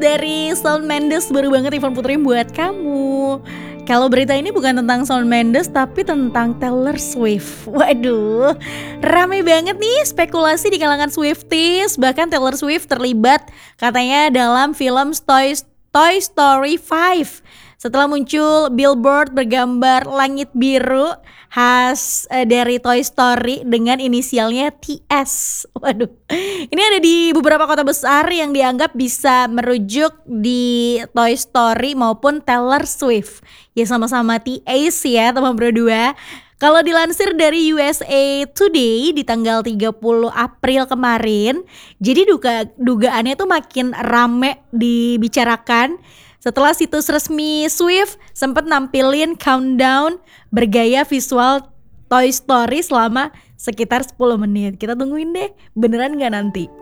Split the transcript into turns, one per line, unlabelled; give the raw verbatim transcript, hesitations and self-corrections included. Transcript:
Dari Shawn Mendes baru banget Ivan puterin buat kamu. Kalau berita ini bukan tentang Shawn Mendes tapi tentang Taylor Swift. Waduh, rame banget nih spekulasi di kalangan Swifties. Bahkan Taylor Swift terlibat katanya dalam film Toy, Toy Story lima. Setelah muncul billboard bergambar langit biru khas eh, dari Toy Story dengan inisialnya T S. Waduh, ini ada di beberapa kota besar yang dianggap bisa merujuk di Toy Story maupun Taylor Swift. Ya sama-sama T S ya teman berdua. Kalau dilansir dari U S A Today di tanggal tiga puluh April kemarin, jadi duga, dugaannya tuh makin rame dibicarakan setelah situs resmi Swift sempat nampilin countdown bergaya visual Toy Story selama sekitar sepuluh menit. Kita tungguin deh, beneran gak nanti?